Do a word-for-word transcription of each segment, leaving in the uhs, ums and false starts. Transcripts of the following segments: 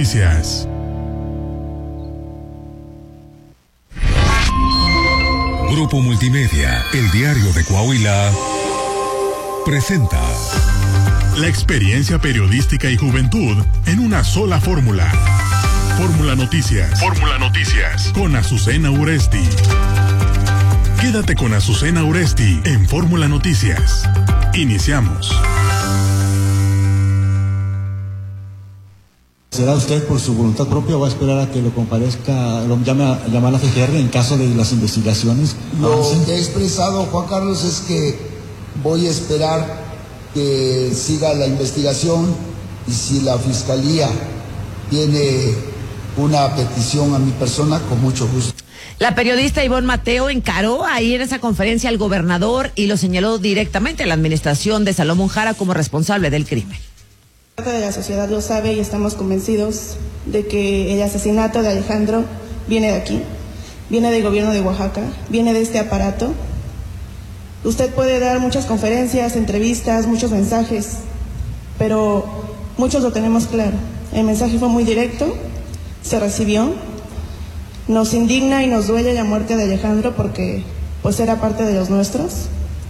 Noticias. Grupo Multimedia, el diario de Coahuila, presenta la experiencia periodística y juventud en una sola fórmula. Fórmula Noticias. Fórmula Noticias. Con Azucena Uresti. Quédate con Azucena Uresti en Fórmula Noticias. Iniciamos. ¿Será usted por su voluntad propia o va a esperar a que lo comparezca, lo llame a llamar a la F G R en caso de las investigaciones? Lo que he expresado, Juan Carlos, es que voy a esperar que siga la investigación y si la Fiscalía tiene una petición a mi persona, con mucho gusto. La periodista Ivonne Mateo encaró ahí en esa conferencia al gobernador y lo señaló directamente a la administración de Salomón Jara como responsable del crimen. Parte de la sociedad lo sabe y estamos convencidos de que el asesinato de Alejandro viene de aquí, viene del gobierno de Oaxaca, viene de este aparato. Usted puede dar muchas conferencias, entrevistas, muchos mensajes, pero muchos lo tenemos claro. El mensaje fue muy directo, se recibió, nos indigna y nos duele la muerte de Alejandro porque pues era parte de los nuestros.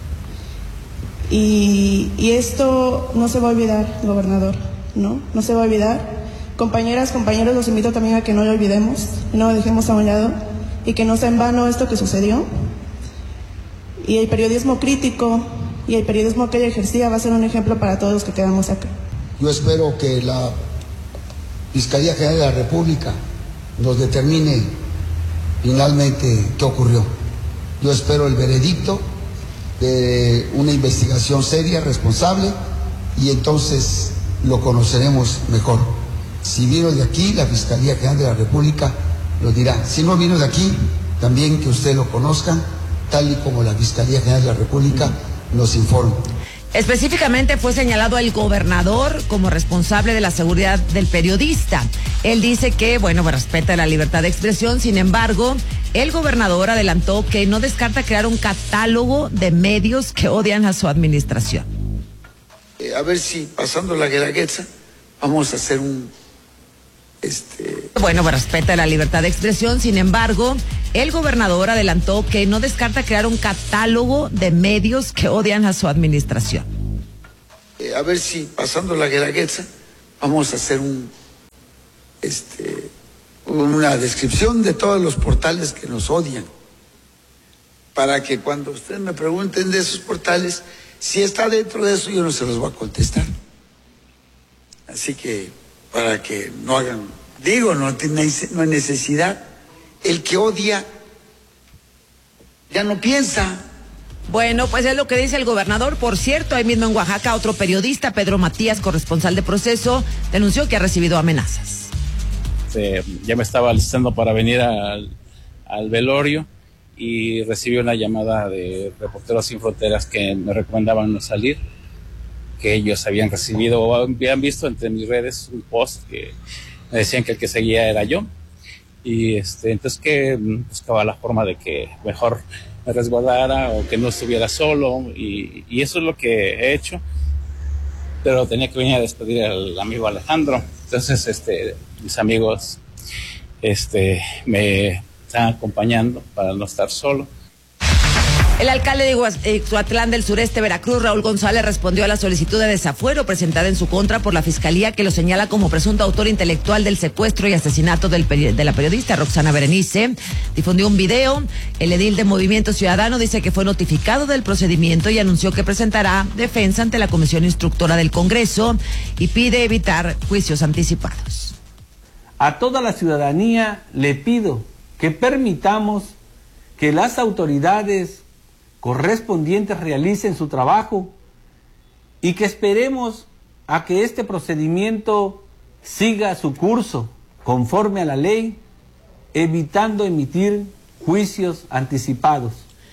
Y, y esto no se va a olvidar, gobernador, ¿no? No se va a olvidar. Compañeras, compañeros, los invito también a que no lo olvidemos, que no lo dejemos a un lado y que no sea en vano esto que sucedió. Y el periodismo crítico y el periodismo que ella ejercía va a ser un ejemplo para todos los que quedamos acá. Yo espero que la Fiscalía General de la República nos determine finalmente qué ocurrió. Yo espero el veredicto de una investigación seria, responsable, y entonces lo conoceremos mejor. Si vino de aquí, la Fiscalía General de la República lo dirá. Si no vino de aquí, también que usted lo conozca, tal y como la Fiscalía General de la República nos informa. Específicamente fue señalado el gobernador como responsable de la seguridad del periodista. Él dice que, bueno, respeta la libertad de expresión, sin embargo, el gobernador adelantó que no descarta crear un catálogo de medios que odian a su administración. Eh, a ver si, pasando la guelaguetza, vamos a hacer un... Este... Bueno, respeta la libertad de expresión, sin embargo, el gobernador adelantó que no descarta crear un catálogo de medios que odian a su administración. Eh, a ver si, pasando la guelaguetza, vamos a hacer un... Este... una descripción de todos los portales que nos odian, para que cuando ustedes me pregunten de esos portales, si está dentro de eso, yo no se los voy a contestar. Así que, para que no hagan, digo, no, tiene, no hay necesidad. El que odia ya no piensa. Bueno, pues es lo que dice el gobernador. Por cierto, ahí mismo en Oaxaca, otro periodista, Pedro Matías, corresponsal de Proceso, denunció que ha recibido amenazas. Eh, ya me estaba alistando para venir al, al velorio y recibí una llamada de Reporteros Sin Fronteras que me recomendaban no salir, que ellos habían recibido o habían visto entre mis redes un post que me decían que el que seguía era yo, y este entonces que buscaba la forma de que mejor me resguardara o que no estuviera solo, y, y eso es lo que he hecho, pero tenía que venir a despedir al amigo Alejandro. Entonces, este, mis amigos, este, me están acompañando para no estar solo. El alcalde de Ixhuatlán del Sureste, Veracruz, Raúl González, respondió a la solicitud de desafuero presentada en su contra por la Fiscalía, que lo señala como presunto autor intelectual del secuestro y asesinato del peri- de la periodista Roxana Berenice. Difundió un video. El edil de Movimiento Ciudadano dice que fue notificado del procedimiento y anunció que presentará defensa ante la Comisión Instructora del Congreso y pide evitar juicios anticipados. A toda la ciudadanía le pido que permitamos que las autoridades correspondientes realicen su trabajo y que esperemos a que este procedimiento siga su curso conforme a la ley, evitando emitir juicios anticipados.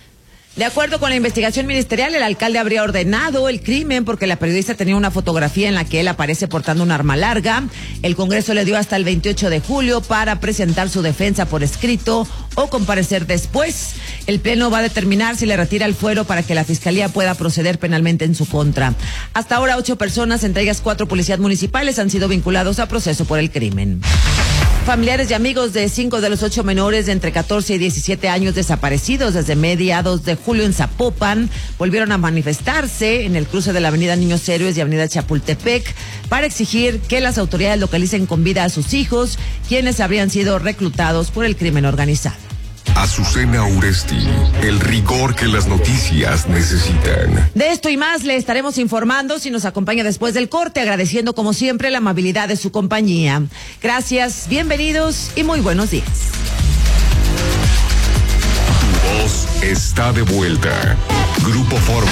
De acuerdo con la investigación ministerial, el alcalde habría ordenado el crimen porque la periodista tenía una fotografía en la que él aparece portando un arma larga. El Congreso le dio hasta el veintiocho de julio para presentar su defensa por escrito o comparecer después. El Pleno va a determinar si le retira el fuero para que la Fiscalía pueda proceder penalmente en su contra. Hasta ahora, ocho personas, entre ellas cuatro policías municipales, han sido vinculados a proceso por el crimen. Familiares y amigos de cinco de los ocho menores de entre catorce y diecisiete años desaparecidos desde mediados de julio en Zapopan volvieron a manifestarse en el cruce de la avenida Niños Héroes y avenida Chapultepec para exigir que las autoridades localicen con vida a sus hijos, quienes habrían sido reclutados por el crimen organizado. Azucena Uresti, el rigor que las noticias necesitan. De esto y más le estaremos informando si nos acompaña después del corte, agradeciendo como siempre la amabilidad de su compañía. Gracias, bienvenidos y muy buenos días. Tu voz está de vuelta. Grupo Form.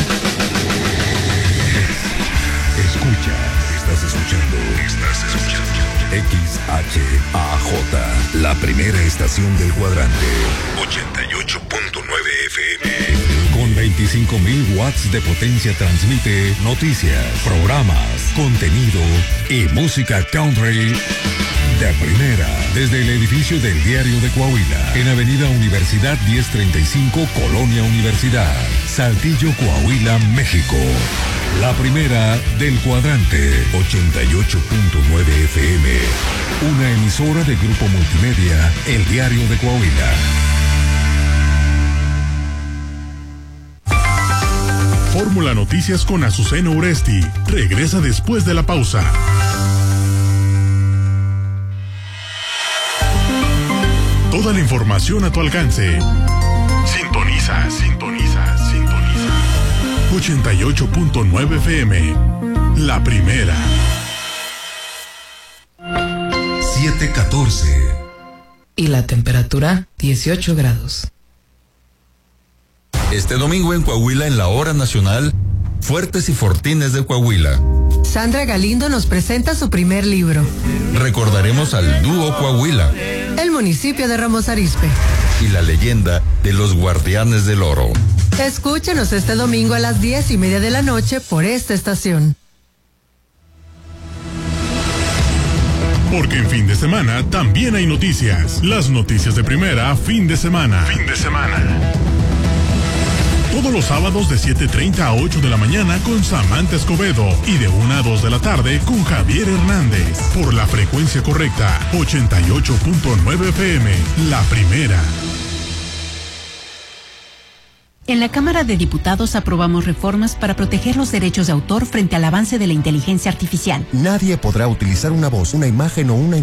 Escucha, estás escuchando, estás escuchando. X H A J, la primera estación del cuadrante. ochenta y ocho punto nueve F M. Con veinticinco mil watts de potencia transmite noticias, programas, contenido y música country de primera. Desde el edificio del Diario de Coahuila, en Avenida Universidad diez treinta y cinco, Colonia Universidad, Saltillo, Coahuila, México. La primera del cuadrante, ochenta y ocho punto nueve F M. Una emisora de Grupo Multimedia, El Diario de Coahuila. Fórmula Noticias con Azucena Uresti. Regresa después de la pausa. Toda la información a tu alcance. Sintoniza, sintoniza, sintoniza. ochenta y ocho punto nueve F M. La primera. siete catorce. Y la temperatura, dieciocho grados. Este domingo en Coahuila, en la hora nacional, Fuertes y Fortines de Coahuila. Sandra Galindo nos presenta su primer libro. Recordaremos al dúo Coahuila. El municipio de Ramos Arizpe. Y la leyenda de los Guardianes del Oro. Escúchenos este domingo a las diez y media de la noche por esta estación. Porque en fin de semana también hay noticias. Las noticias de primera, fin de semana. Fin de semana. Todos los sábados de siete treinta a ocho de la mañana con Samantha Escobedo y de una a dos de la tarde con Javier Hernández. Por la frecuencia correcta, ochenta y ocho punto nueve F M, la primera. En la Cámara de Diputados aprobamos reformas para proteger los derechos de autor frente al avance de la inteligencia artificial. Nadie podrá utilizar una voz, una imagen o una